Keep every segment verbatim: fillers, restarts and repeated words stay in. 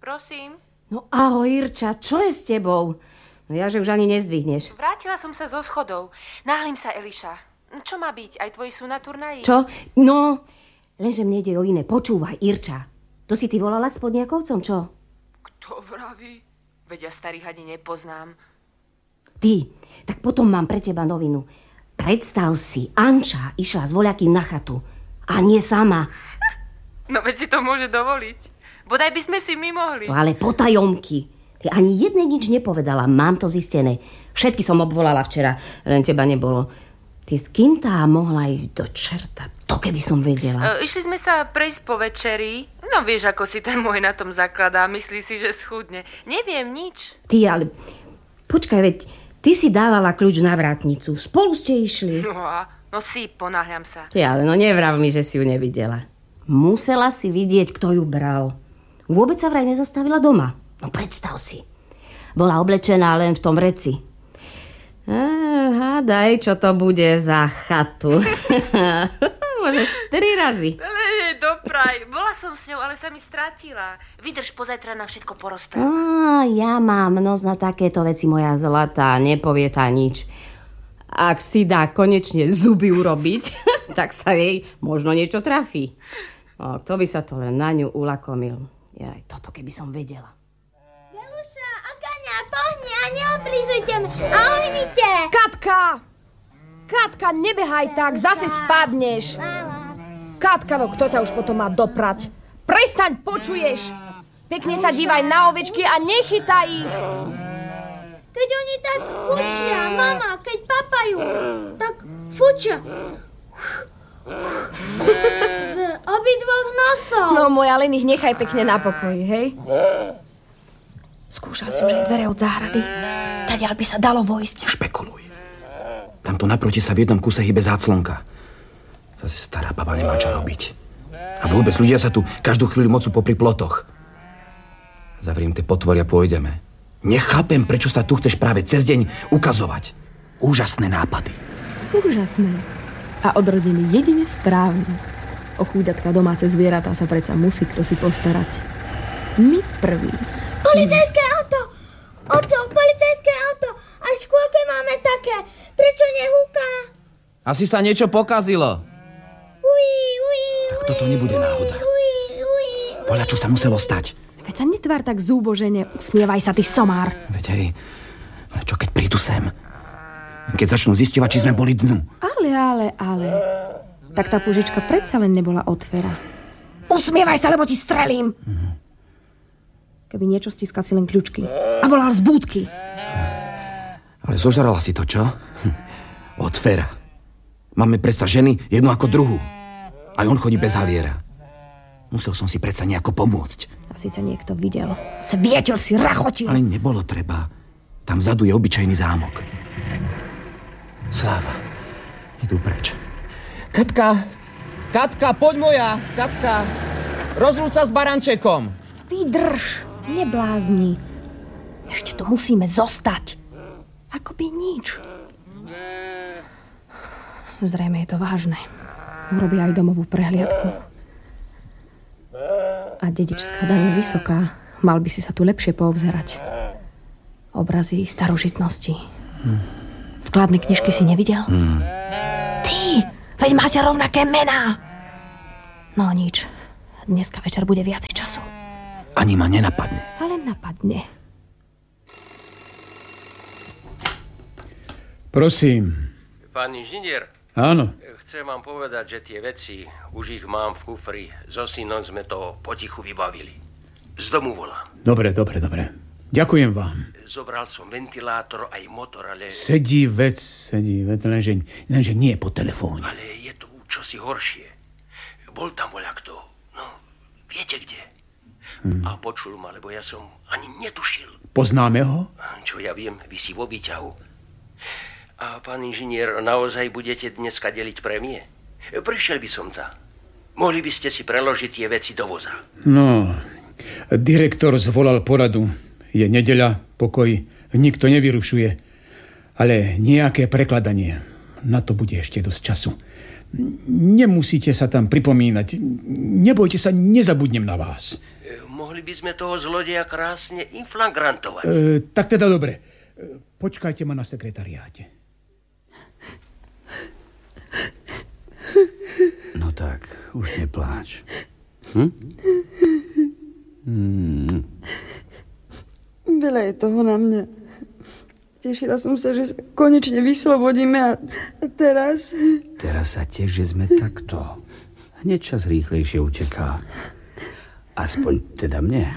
Prosím? No ahoj, Irča, čo je s tebou? No ja, že už ani nezdvihneš. Vrátila som sa zo schodov. Náhlim sa, Eliša. Čo má byť? Aj tvoji sú na turnaji? Čo? No, lenže mne ide o iné. Počúvaj, Irča. To si ty volala k spodniakovcom, čo? Kto vraví? Veď ja starých ani nepoznám. Ty, tak potom mám pre teba novinu. Predstav si, Anča išla s voľakým na chatu. A nie sama. No veď si to môže dovoliť. Bodaj by sme si my mohli. No ale potajomky. Ty ani jednej nič nepovedala, mám to zistené. Všetky som obvolala včera, len teba nebolo. Ty s kým tá mohla ísť do čerta? To keby som vedela. E, išli sme sa prejsť po večeri. No vieš, ako si ten môj na tom zakladá. Myslí si, že schudne. Neviem nič. Ty, ale... Počkaj, veď ty si dávala kľúč na vrátnicu. Spolu ste išli. No a... No si, ponáhľam sa. Ty, ale no nevrav mi, že si ju nevidela. Musela si vidieť, kto ju bral. Vôbec sa vraj nezastavila doma. No predstav si. Bola oblečená len v tom reci. Á, hádaj, čo to bude za chatu. Môžeš tri razy. Ale nie, dopraj. Bola som s ňou, ale sa mi strátila. Vydrž, pozajtra na všetko porozprávam. Á, ja mám nos na takéto veci, moja zlatá. Nepovie tá nič. Ak si dá konečne zuby urobiť, tak sa jej možno niečo trafí. O, kto by sa to len na ňu ulakomil. Jaj, toto keby som vedela. Jeluša, Okaňa, pohni a neoblízujte ma a uhnite. Katka! Katka, nebehaj tak, zase spadneš. Katka, no kto ťa už potom má doprať? Prestaň, počuješ? Pekne sa dívaj na ovečky a nechytaj ich. Keď oni tak fučia, mama, keď papajú, tak fučia. Z obidvoch nosov. No moja, len ich nechaj pekne na pokoji, hej? Skúšal si už aj dvere od záhrady. Tadiaľ by sa dalo vojsť. Špekuluj. Tamto naproti sa v jednom kuse hybe záclonka. Zase stará baba nemá čo robiť. A vôbec ľudia sa tu každú chvíľu mocú popri plotoch. Zavriem tie potvory a pôjdeme. Nechápem, prečo sa tu chceš práve cez deň ukazovať. Úžasné nápady. Úžasné. A odrodiny jedine správne. O chúďatka domáce zvieratá sa predsa musí kto si postarať. My prvý. Policajské auto! Oco, policajské auto! Aj v škôlke máme také. Prečo nehúka? Asi sa niečo pokazilo. Uí, uí, Tak toto nebude náhoda. uí, uí. Podľa čo sa muselo stať? Veď sa netvár tak zúbožene. Usmievaj sa, ty somár. Veď hej, ale čo keď prídu sem? Keď začnú zisťovať, či sme boli dnu. Ale, ale, ale. Tak tá pužička predsa len nebola od Fera. Usmievaj sa, lebo ti strelím. Mhm. Keby niečo, stiskal si len kľúčky. A volal z búdky. Ale zožrala si to, čo? Od Fera. Máme predsa ženy jednu ako druhú. Aj on chodí bez haliera. Musel som si predsa nejako pomôcť. Asi ťa niekto videl. Svietil si, rachotil. Ale nebolo treba. Tam vzadu je obyčajný zámok. Sláva. Idú preč. Katka! Katka, poď moja! Katka! Rozlúč sa s barančekom! Vydrž, neblázni. Ešte tu musíme zostať. Akoby nič. Zrejme je to vážne. Urobia aj domovú prehliadku. A dedičská daň je vysoká. Mal by si sa tu lepšie poobzerať. Obrazy starožitnosti. Hmm. Vkladné knižky si nevidel? Hmm. Ty, veď máte rovnaké mená. No nič. Dneska večer bude viacej času. Ani ma nenapadne. Ale napadne. Prosím. Pán inžinier. Áno. Chcem vám povedať, že tie veci, už ich mám v kufri. So synom sme to potichu vybavili. Z domu volám. Dobre, dobre, dobre. Ďakujem vám. Zobral som ventilátor aj motor, ale... Sedí vec, sedí vec, lenže, lenže nie po telefóne. Ale je tu čosi horšie. Bol tam voľakto. No, viete kde? Hmm. A počul ma, lebo ja som ani netušil. Poznáme ho? Čo ja viem, vysí vo výťahu. A pán inžinier, naozaj budete dneska deliť prémie? Prišiel by som tam. Mohli by ste si preložiť tie veci do voza. No, direktor zvolal poradu. Je nedeľa, pokoj, nikto nevyrušuje. Ale nejaké prekladanie. Na to bude ešte dosť času. Nemusíte sa tam pripomínať. Nebojte sa, nezabudnem na vás. Mohli by sme toho zlodeja krásne inflagrantovať. E, tak teda dobre. E, počkajte ma na sekretariáte. No tak, už nepláč. Hm? Hmm. Veľa je toho na mňa. Tešila som sa, že sa konečne vyslobodíme a teraz... Teraz sa tiež, že sme takto. Hneď čas rýchlejšie uteká. Aspoň teda mne.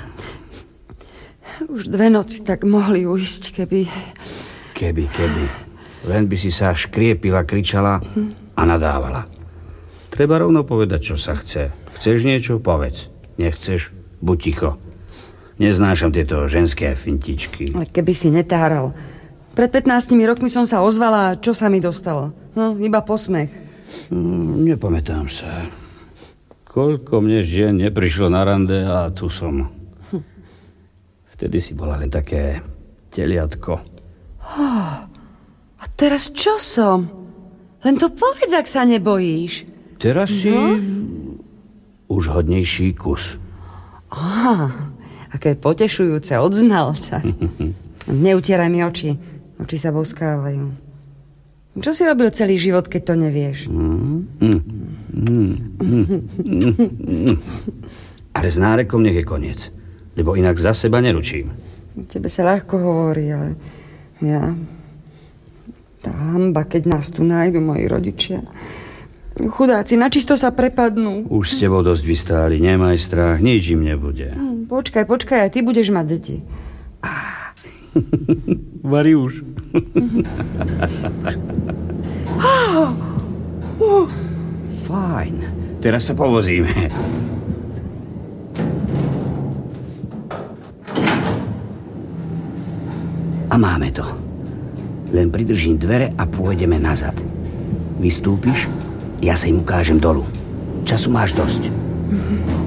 Už dve noci tak mohli ujsť, keby... Keby, keby. Len by si sa škriepila, kričala a nadávala. Treba rovno povedať, čo sa chce. Chceš niečo? Povedz. Nechceš? Buď ticho. Neznášam tieto ženské fintičky. Ale keby si netáral. Pred pätnástimi rokmi som sa ozvala a čo sa mi dostalo? No, iba posmech. Hmm, nepamätám sa. Koľko mne žien neprišlo na rande a tu som. Hm. Vtedy si bola len také teliatko. Oh, a teraz čo som? Len to povedz, ak sa nebojíš. Teraz si no? už hodnejší kus. Á, aké potešujúce od znalca. Neutieraj mi oči. Oči sa boskávajú. Čo si robil celý život, keď to nevieš? Mm, mm, mm, mm, mm. Ale s nárekom nech je koniec. Lebo inak za seba neručím. Tebe sa ľahko hovorí, ale ja... Tá hanba, keď nás tu nájdu moji rodičia. Chudáci, načisto sa prepadnú. Už s tebou dosť vystáli, nemaj strach, nič im nebude. Hm, počkaj, počkaj, aj ty budeš mať deti. Vari už. Oh, uh. Fajn, teraz sa povozíme. A máme to. Len pridržím dvere a pôjdeme nazad. Vystúpiš, ja sa im ukážem dolu. Času máš dosť. Mm-hmm.